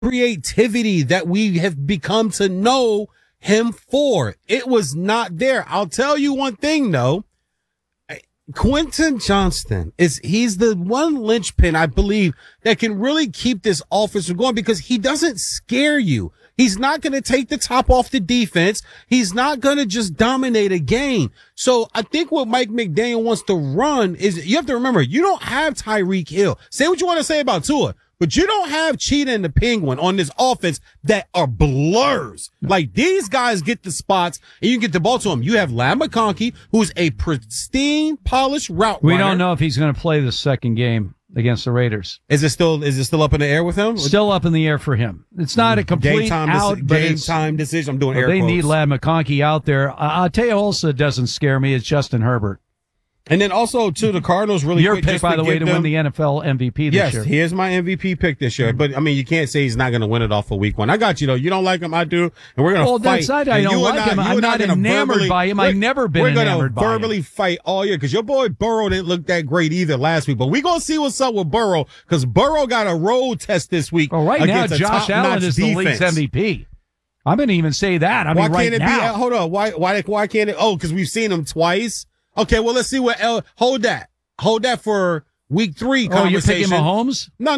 creativity that we have become to know him for. It was not there. I'll tell you one thing though. Quentin Johnston he's the one linchpin, I believe, that can really keep this offense going because he doesn't scare you. He's not going to take the top off the defense. He's not going to just dominate a game. So I think what Mike McDaniel wants to run is, you have to remember, you don't have Tyreek Hill. Say what you want to say about Tua, but you don't have Cheetah and the Penguin on this offense that are blurs. Like, these guys get the spots and you can get the ball to them. You have Ladd McConkey, who's a pristine, polished route runner. We don't know if he's going to play the second game against the Raiders. Is it still up in the air with him? Still up in the air for him. It's not a complete game time decision. I'm doing air quotes. They need Ladd McConkey out there. I'll tell you also doesn't scare me. It's Justin Herbert. And then also, too, the Cardinals really Your quick, pick, by the way, to win the NFL MVP this year. Yes, he is my MVP pick this year. But, I mean, you can't say he's not going to win it off of week one. I got you, though. You don't like him, I do. And we're going to fight. Well, that's not I don't like him. I'm not enamored by him. I've never been enamored by him. We're going to verbally fight all year because your boy Burrow didn't look that great either last week. But we're going to see what's up with Burrow because Burrow got a road test this week. Well, right now, Josh Allen is the league's MVP. I'm going to even say that. I mean, right now. Hold on. Why can't it? Oh, because we've seen him twice. Okay, well, let's see what hold that for week 3 conversation. Oh, you're picking Mahomes? No.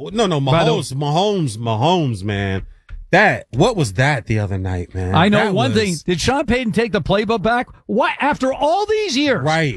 Mahomes, man. What was that the other night, man? I know one thing. Did Sean Payton take the playbook back? What? After all these years? Right.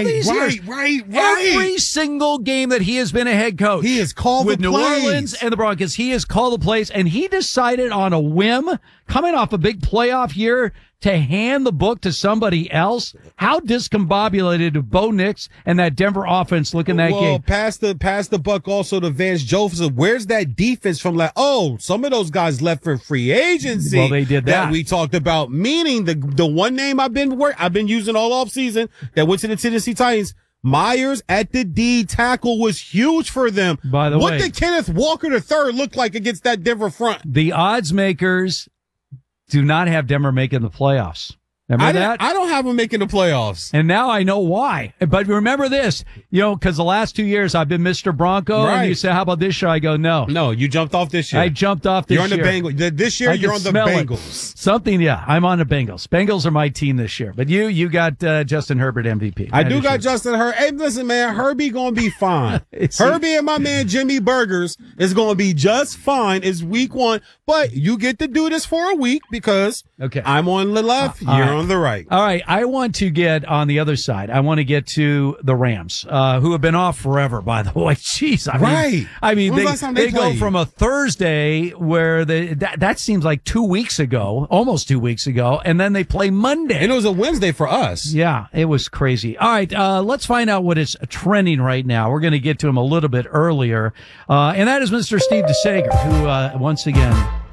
Every single game that he has been a head coach. He has called with the New plays. Orleans and the Broncos. He has called the plays, and he decided on a whim, coming off a big playoff year, to hand the book to somebody else. How discombobulated do Bo Nix and that Denver offense look in that game? Well, pass the buck also to Vance Joseph. Where's that defense from? Some of those guys left for free agency. Well, they did that. We talked about. Meaning the one name I've been using all off season that went to the Tennessee Titans. Myers at the D tackle was huge for them. By the way, what did Kenneth Walker III look like against that Denver front? The odds makers do not have Denver making the playoffs. Remember that? I don't have them making the playoffs. And now I know why. But remember this, because the last 2 years I've been Mr. Bronco, right. And you say, how about this year? I go, no. No, you jumped off this year. I jumped off this year. You're on the Bengals. This year, you're on the Bengals. I'm on the Bengals. Bengals are my team this year. But you got Justin Herbert MVP. I do got Justin Herbert. Hey, listen, man, Herbie going to be fine. Herbie and my man Jimmy Burgers is going to be just fine. It's week 1. But you get to do this for a week because I'm on the left, you're on the right. All right. I want to get on the other side. I want to get to the Rams, who have been off forever, by the way. Jeez. I mean, they go from a Thursday where that seems like 2 weeks ago, almost 2 weeks ago, and then they play Monday. And it was a Wednesday for us. Yeah, it was crazy. All right. Let's find out what is trending right now. We're going to get to him a little bit earlier. And that is Mr. Steve DeSager, who, once again,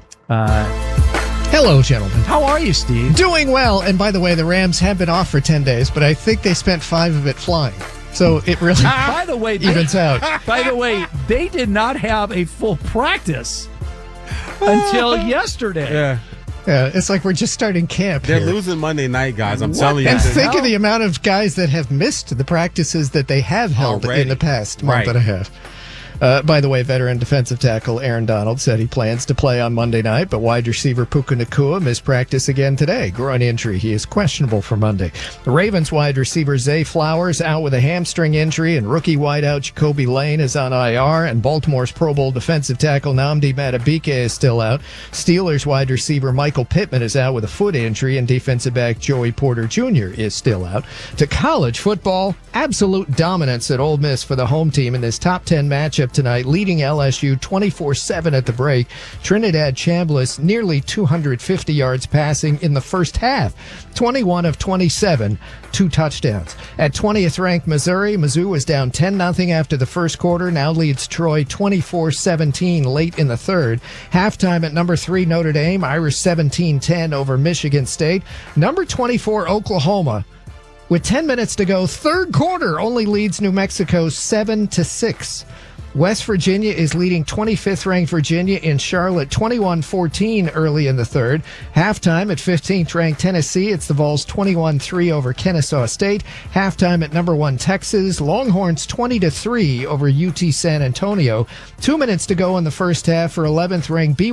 hello, gentlemen. How are you, Steve? Doing well. And by the way, the Rams have been off for 10 days, but I think they spent 5 of it flying. So it really by the way, evens out. By the way, they did not have a full practice until yesterday. Yeah. Yeah, it's like we're just starting camp. They're losing Monday night, guys. I'm telling you. And think of the amount of guys that have missed the practices that they have held in the past month and a half. By the way, veteran defensive tackle Aaron Donald said he plans to play on Monday night, but wide receiver Puka Nacua missed practice again today. Groin injury. He is questionable for Monday. The Ravens wide receiver Zay Flowers out with a hamstring injury, and rookie wideout Jacoby Lane is on IR, and Baltimore's Pro Bowl defensive tackle Nnamdi Madubuike is still out. Steelers wide receiver Michael Pittman is out with a foot injury, and defensive back Joey Porter Jr. is still out. To college football, absolute dominance at Ole Miss for the home team in this top 10 matchup tonight, leading LSU 24-7 at the break. Trinidad Chambliss nearly 250 yards passing in the first half. 21 of 27, 2 touchdowns. At 20th ranked Missouri, Mizzou was down 10-0 after the first quarter, now leads Troy 24-17 late in the third. Halftime at number 3 Notre Dame, Irish 17-10 over Michigan State. Number 24 Oklahoma, with 10 minutes to go, third quarter, only leads New Mexico 7-6. West Virginia is leading 25th ranked Virginia in Charlotte 21-14 early in the third. Halftime at 15th ranked Tennessee, it's the Vols 21-3 over Kennesaw State. Halftime at number 1 Texas, Longhorns 20-3 over UT San Antonio. 2 minutes to go in the first half for 11th ranked BYU